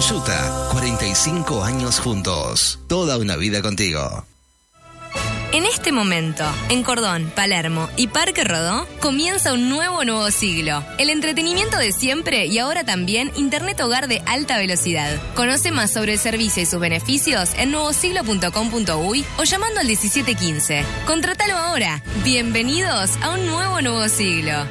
Yuta, 45 años juntos. Toda una vida contigo. En este momento, en Cordón, Palermo y Parque Rodó, comienza un nuevo siglo. El entretenimiento de siempre y ahora también Internet hogar de alta velocidad. Conoce más sobre el servicio y sus beneficios en nuevosiglo.com.uy o llamando al 1715. Contratalo ahora. Bienvenidos a un nuevo siglo.